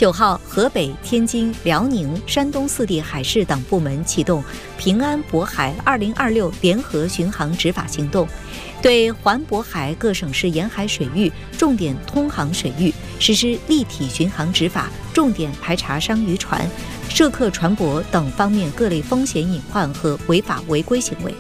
9号，河北、天津、辽宁、山东4地海事等部门启动平安渤海2026联合巡航执法行动，对环渤海各省市沿海水域重点通航水域实施立体巡航执法，重点排查商渔船、涉客船舶等方面各类风险隐患和违法违规行为。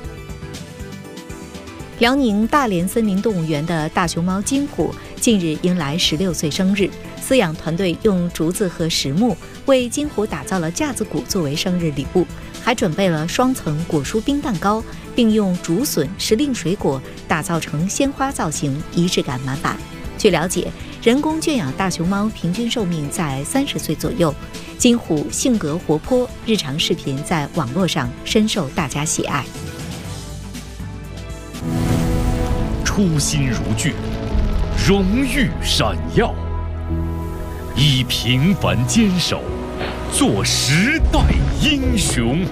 辽宁大连森林动物园的大熊猫金虎近日迎来16岁生日，饲养团队用竹子和实木为金虎打造了架子鼓作为生日礼物，还准备了双层果蔬冰蛋糕，并用竹笋、时令水果打造成鲜花造型，仪式感满满。据了解，人工圈养大熊猫平均寿命在30岁左右。金虎性格活泼，日常视频在网络上深受大家喜爱。 初心如炬，荣誉闪耀，以平凡坚守，做时代英雄。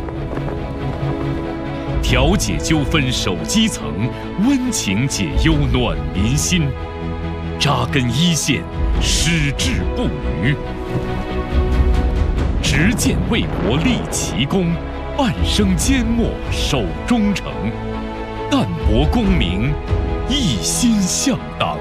调解纠纷守基层，温情解忧暖民心。扎根一线，矢志不渝。执剑为国立奇功，半生缄默守忠诚。淡泊功名，一心向党。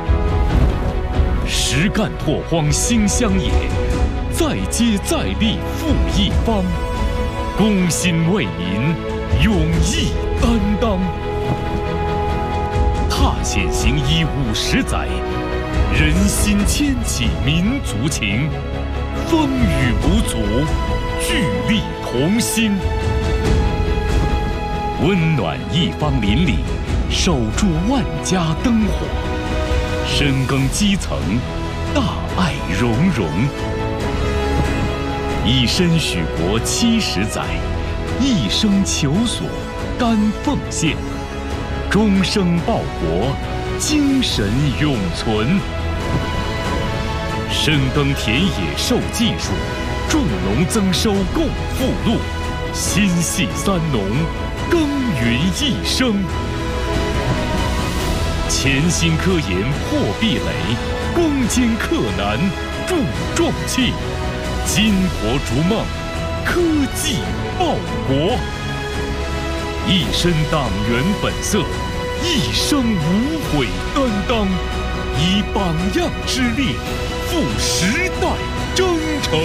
实干拓荒兴乡野，再接再厉复一方。公心为民，勇毅担当。踏险行医50载，人心牵起民族情。风雨无阻，聚力同心。温暖一方邻里，守住万家灯火。深耕基层，大爱融融。以身许国70载，一生求索甘奉献。终生报国，精神永存。深耕田野授技术，种农增收共富禄。心系三农，耕耘一生。潜心科研破壁垒，攻坚克难铸壮气。金国逐梦，科技报国。一身党员本色，一生无悔担当，以榜样之力赴时代征程。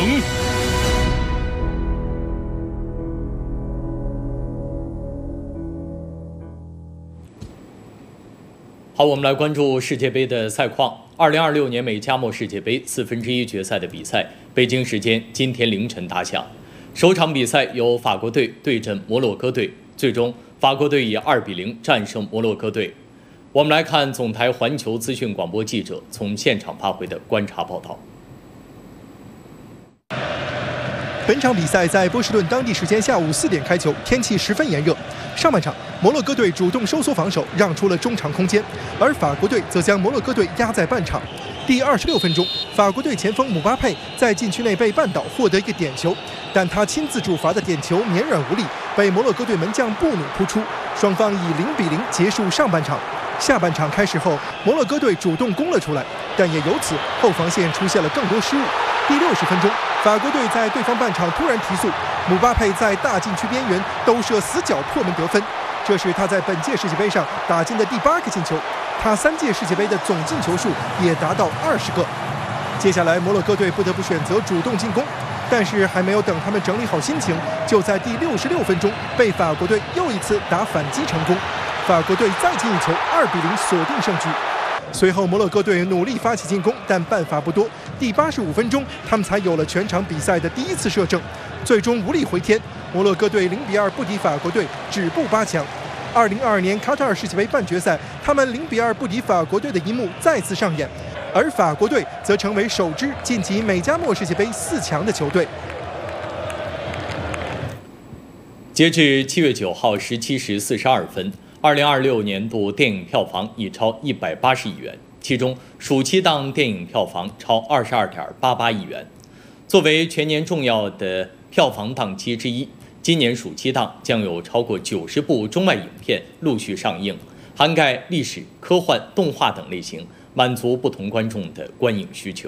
好，我们来关注世界杯的赛况。2026年美加墨世界杯1/4决赛的比赛，北京时间今天凌晨打响。首场比赛由法国队对阵摩洛哥队，最终法国队以2-0战胜摩洛哥队。我们来看总台环球资讯广播记者从现场发回的观察报道。 本场比赛在波士顿当地时间下午4点开球，天气十分炎热。上半场，摩洛哥队主动收缩防守，让出了中场空间，而法国队则将摩洛哥队压在半场。第26分钟，法国队前锋姆巴佩在禁区内被绊倒，获得一个点球，但他亲自主罚的点球绵软无力，被摩洛哥队门将布努扑出，双方以0-0结束上半场。下半场开始后，摩洛哥队主动攻了出来，但也由此后防线出现了更多失误。第60分钟，法国队在对方半场突然提速，姆巴佩在大禁区边缘兜射死角破门得分，这是他在本届世界杯上打进的第8个进球，他3届世界杯的总进球数也达到20个。接下来摩洛哥队不得不选择主动进攻，但是还没有等他们整理好心情，就在第66分钟被法国队又一次打反击成功，法国队再进一球，2-0锁定胜局。随后摩洛哥队努力发起进攻，但办法不多。第85分钟，他们才有了全场比赛的第1次射正，最终无力回天。摩洛哥队0-2不敌法国队，止步8强。2022年卡塔尔世界杯半决赛，他们0-2不敌法国队的一幕再次上演，而法国队则成为首支晋级美加墨世界杯4强的球队。 截至7月9号17时42分。2026年度电影票房已超180亿元，其中暑期档电影票房超22.88亿元。作为全年重要的票房档期之一，今年暑期档将有超过90部中外影片陆续上映，涵盖历史、科幻、动画等类型，满足不同观众的观影需求。